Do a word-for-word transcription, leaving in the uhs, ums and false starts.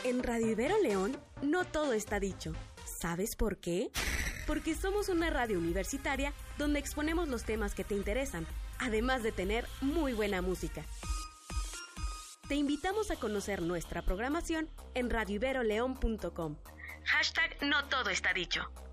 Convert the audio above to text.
En Radio Ibero León, no todo está dicho. ¿Sabes por qué? Porque somos una radio universitaria donde exponemos los temas que te interesan, además de tener muy buena música. Te invitamos a conocer nuestra programación en radio ibero león punto com. Hashtag no todo está dicho.